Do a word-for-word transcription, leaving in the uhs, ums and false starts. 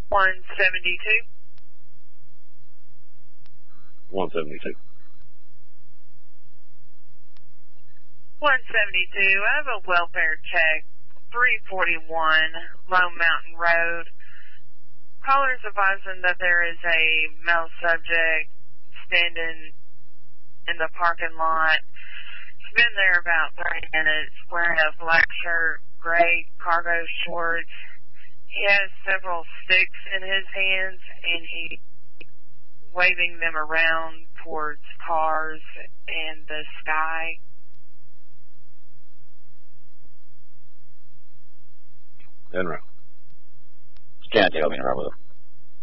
one seventy-two. one seventy-two. one seventy-two, I have a welfare check, three forty-one Lone Mountain Road. Callers advising that there is a male subject standing in the parking lot. He's been there about thirty minutes, wearing a black shirt, gray cargo shorts. He has several sticks in his hands, and he's waving them around towards cars and the sky. En route. Stand tail, me in Route.